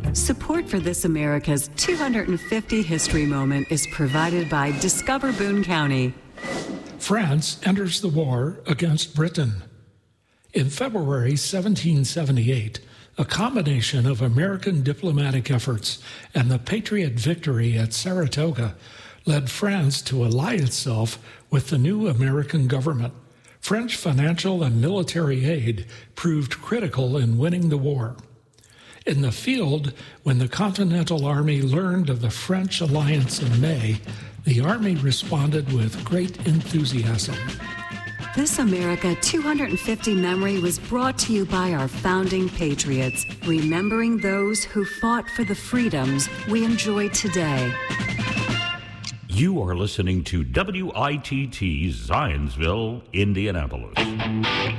Support for This America's 250 History Moment is provided by Discover Boone County. France enters the war against Britain. In February 1778, a combination of American diplomatic efforts and the Patriot victory at Saratoga led France to ally itself with the new American government. French financial and military aid proved critical in winning the war. In the field, when the Continental Army learned of the French alliance in May, the Army responded with great enthusiasm. This America 250 memory was brought to you by our founding patriots, remembering those who fought for the freedoms we enjoy today. You are listening to WITT Zionsville, Indianapolis.